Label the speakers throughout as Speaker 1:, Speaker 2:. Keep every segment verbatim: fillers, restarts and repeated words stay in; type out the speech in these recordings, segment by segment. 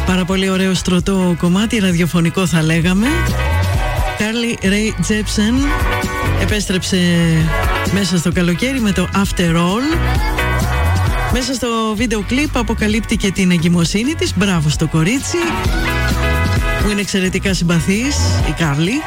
Speaker 1: Πάρα πολύ ωραίο στρωτό κομμάτι, ραδιοφωνικό θα λέγαμε. Carly Rae Jepsen επέστρεψε μέσα στο καλοκαίρι με το After All. Μέσα στο βίντεο κλιπ αποκαλύπτει και την εγκυμοσύνη της. Μπράβο στο κορίτσι, που είναι εξαιρετικά συμπαθής, η Carly.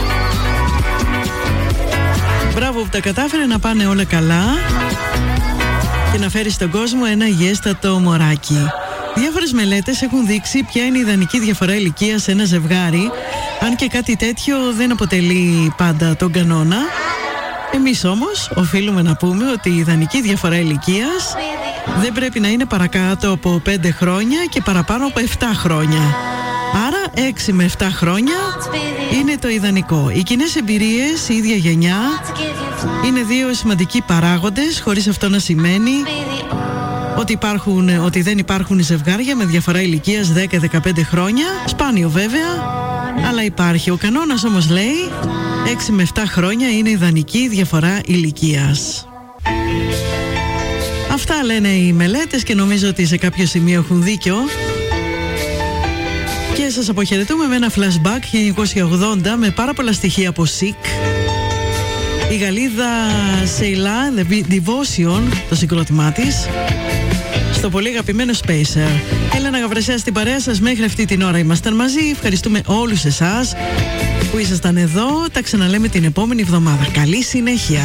Speaker 1: Μπράβο που τα κατάφερε να πάνε όλα καλά και να φέρει στον κόσμο ένα υγιέστατο μωράκι. Διάφορες μελέτες έχουν δείξει ποια είναι η ιδανική διαφορά ηλικίας σε ένα ζευγάρι, αν και κάτι τέτοιο δεν αποτελεί πάντα τον κανόνα. Εμείς όμως οφείλουμε να πούμε ότι η ιδανική διαφορά ηλικίας δεν πρέπει να είναι παρακάτω από πέντε χρόνια και παραπάνω από επτά χρόνια. Άρα έξι με επτά χρόνια είναι το ιδανικό. Οι κοινές εμπειρίες, η ίδια γενιά, είναι δύο σημαντικοί παράγοντες, χωρίς αυτό να σημαίνει ότι, υπάρχουν, ότι δεν υπάρχουν ζευγάρια με διαφορά ηλικίας δέκα με δεκαπέντε χρόνια. Σπάνιο βέβαια, αλλά υπάρχει. Ο κανόνας όμως λέει έξι με επτά χρόνια είναι ιδανική διαφορά ηλικίας. Αυτά λένε οι μελέτες και νομίζω ότι σε κάποιο σημείο έχουν δίκιο. Και σας αποχαιρετούμε με ένα flashback χίλια εννιακόσια ογδόντα με πάρα πολλά στοιχεία από Sick. Η Γαλλίδα Sheila Devotion, το συγκρότημά της, στο πολύ αγαπημένο Spacer. Έλενα Γαβρεσέα στην παρέα σας μέχρι αυτή την ώρα ήμασταν μαζί. Ευχαριστούμε όλους εσάς που ήσασταν εδώ. Τα ξαναλέμε την επόμενη εβδομάδα. Καλή συνέχεια.